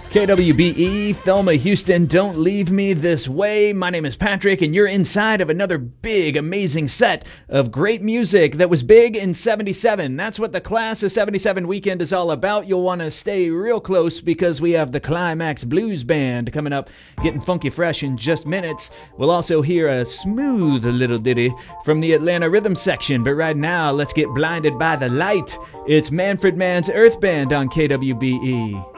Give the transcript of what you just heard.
KWBE, Thelma, Houston, don't leave me this way. My name is Patrick, and you're inside of another big, amazing set of great music that was big in 77. That's what the Class of 77 weekend is all about. You'll want to stay real close because we have the Climax Blues Band coming up, getting funky fresh in just minutes. We'll also hear a smooth little ditty from the Atlanta Rhythm section, but right now, let's get blinded by the light. It's Manfred Mann's Earth Band on KWBE.